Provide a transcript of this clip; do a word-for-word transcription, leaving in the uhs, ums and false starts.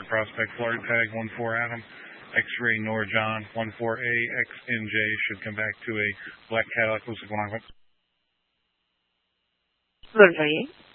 Prospect, Florida tag one four Adam, X-ray Nor John, one four A X N J should come back to a black Cadillac, looks like one. Good for you.